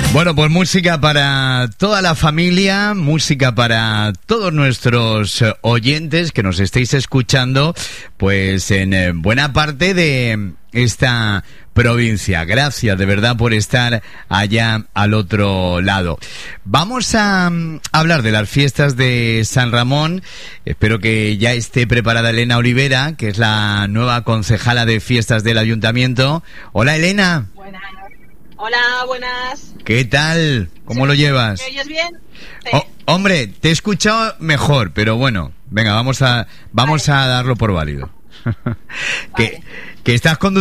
Bueno, pues música para toda la familia, música para todos nuestros oyentes que nos estéis escuchando, pues en buena parte de esta provincia. Gracias de verdad por estar allá al otro lado. Vamos a hablar de las fiestas de San Ramón. Espero que ya esté preparada Elena Olivera, que es la nueva concejala de fiestas del ayuntamiento. Hola, Elena. Buenas. Hola, buenas. ¿Qué tal? ¿Cómo lo llevas? ¿Me oyes bien? Sí. Hombre, te he escuchado mejor, pero bueno, venga, vamos a darlo por válido. Vale. Que estás conduciendo.